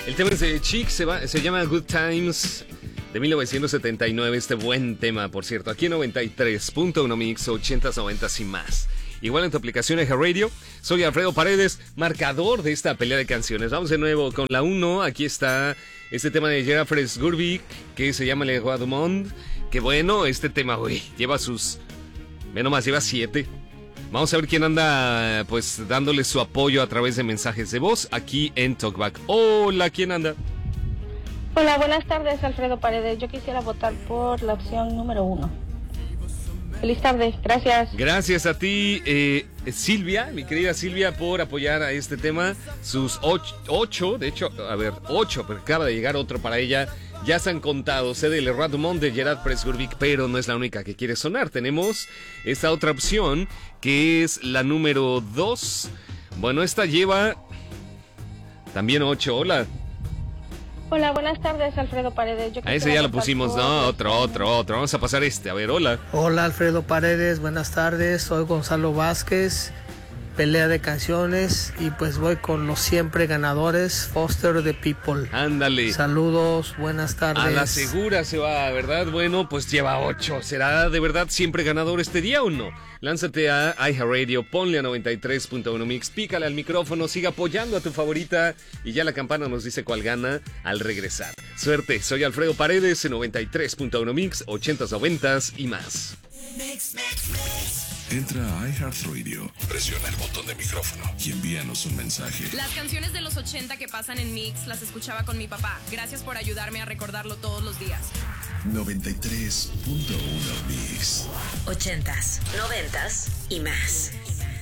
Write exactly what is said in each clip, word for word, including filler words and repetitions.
El tema es de Chic, se, va, se llama Good Times, de mil novecientos setenta y nueve. Este buen tema, por cierto, aquí en noventa y tres punto uno Mix, ochentas, noventas y más. Igual en tu aplicación Eje Radio. Soy Alfredo Paredes, marcador de esta pelea de canciones. Vamos de nuevo con la uno. Aquí está este tema de Gerard Presburbic, que se llama Le Roi du Monde. Que bueno, este tema, uy, lleva sus... Ve nomás, lleva siete. Vamos a ver quién anda, pues, dándole su apoyo a través de mensajes de voz aquí en Talkback. Hola, ¿quién anda? Hola, buenas tardes, Alfredo Paredes. Yo quisiera votar por la opción número uno. Feliz tarde, gracias. Gracias a ti, eh, Silvia, mi querida Silvia, por apoyar a este tema. Sus ocho, ocho, de hecho, a ver, ocho, pero acaba de llegar otro para ella. Ya se han contado, sé de Le Roi du Monde de Gerard Presburbic, pero no es la única que quiere sonar. Tenemos esta otra opción, que es la número dos. Bueno, esta lleva también ocho. Hola. Hola, buenas tardes, Alfredo Paredes. Yo A ese ya lo pusimos, no, otro, otro, otro. Vamos a pasar este, a ver, hola. Hola, Alfredo Paredes, buenas tardes. Soy Gonzalo Vázquez, pelea de canciones, y pues voy con los siempre ganadores, Foster the People. Ándale. Saludos, buenas tardes. A la segura se va, ¿verdad? Bueno, pues lleva ocho. ¿Será de verdad siempre ganador este día o no? Lánzate a iHeartRadio, ponle a noventa y tres punto uno Mix, pícale al micrófono, siga apoyando a tu favorita y ya la campana nos dice cuál gana al regresar. Suerte, soy Alfredo Paredes en noventa y tres punto uno Mix, ochentas, noventas y más. Mix, mix, mix. Entra a iHeartRadio, presiona el botón de micrófono y envíanos un mensaje. Las canciones de los ochenta que pasan en Mix las escuchaba con mi papá. Gracias por ayudarme a recordarlo todos los días. noventa y tres punto uno Mix. Ochentas, noventas y más.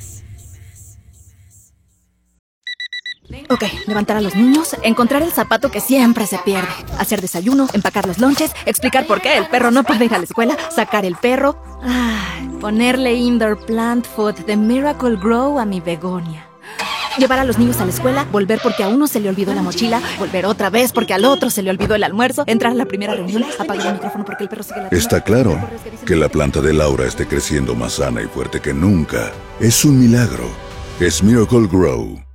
Ok, levantar a los niños, encontrar el zapato que siempre se pierde, hacer desayuno, empacar los lonches, explicar por qué el perro no puede ir a la escuela, sacar el perro, ay, ponerle indoor plant food de Miracle Grow a mi begonia. Llevar a los niños a la escuela, volver porque a uno se le olvidó la mochila, volver otra vez porque al otro se le olvidó el almuerzo, entrar a la primera reunión, apagar el micrófono porque el perro sigue ladrando. Está claro que la planta de Laura esté creciendo más sana y fuerte que nunca. Es un milagro. Es Miracle Grow.